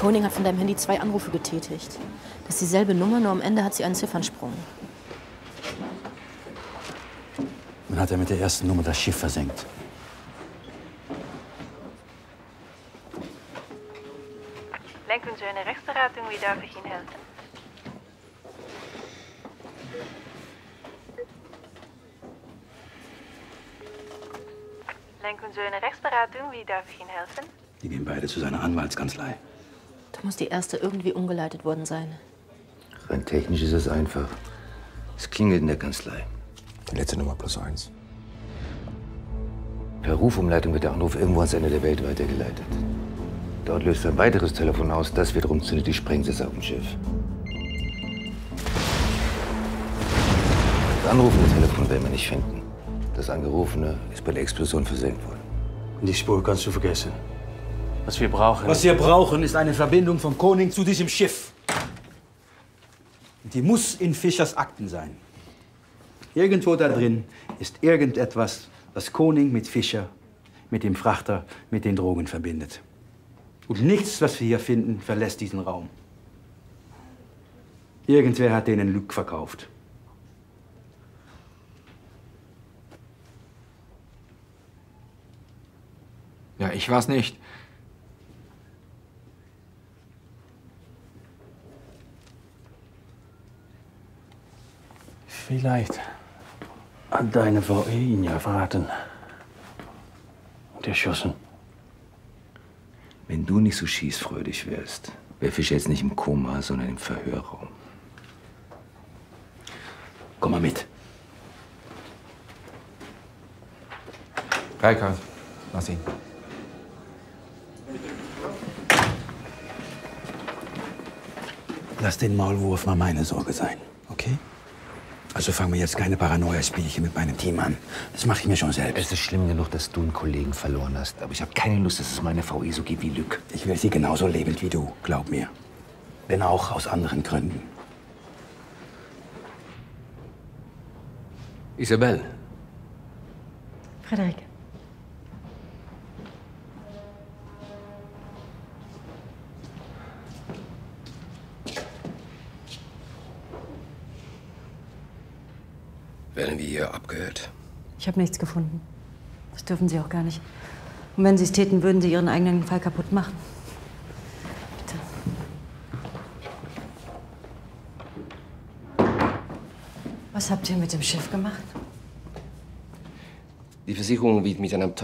Koning hat von deinem Handy 2 Anrufe getätigt. Das ist dieselbe Nummer, nur am Ende hat sie einen Ziffernsprung. Dann hat er mit der ersten Nummer das Schiff versenkt. Lenken Sie eine Rechtsberatung, wie darf ich Ihnen helfen? Lenken Sie eine Rechtsberatung, wie darf ich Ihnen helfen? Die gehen beide zu seiner Anwaltskanzlei. Da muss die erste irgendwie umgeleitet worden sein. Rein technisch ist es einfach. Es klingelt in der Kanzlei. Die letzte Nummer +1. Per Rufumleitung wird der Anruf irgendwo ans Ende der Welt weitergeleitet. Dort löst ein weiteres Telefon aus, das wiederum zündet die Sprengsitze auf dem Schiff. Das anrufende Telefon werden wir nicht finden. Das angerufene ist bei der Explosion versenkt worden. Die Spur kannst du vergessen. Was wir brauchen. Was wir brauchen, ist eine Verbindung von Koning zu diesem Schiff. Die muss in Fischers Akten sein. Irgendwo da drin ist irgendetwas, was Koning mit Fischer, mit dem Frachter, mit den Drogen verbindet. Und nichts, was wir hier finden, verlässt diesen Raum. Irgendwer hat denen Luc verkauft. Ja, ich war's nicht. Vielleicht hat deine Frau ihn ja verraten und erschossen. Wenn du nicht so schießfreudig wärst, wäre Fischer jetzt nicht im Koma, sondern im Verhörraum. Komm mal mit. Reikart, lass ihn. Lass den Maulwurf mal meine Sorge sein, okay? Also fangen wir jetzt keine Paranoia-Spielchen mit meinem Team an. Das mache ich mir schon selbst. Es ist schlimm genug, dass du einen Kollegen verloren hast. Aber ich habe keine Lust, dass es meine VI so geht wie Luc. Ich will sie genauso lebend wie du, glaub mir. Wenn auch aus anderen Gründen. Isabelle. Frederik. Werden wir hier abgehört? Ich habe nichts gefunden. Das dürfen Sie auch gar nicht. Und wenn Sie es täten, würden Sie Ihren eigenen Fall kaputt machen. Bitte. Was habt ihr mit dem Schiff gemacht? Die Versicherung wird mit einem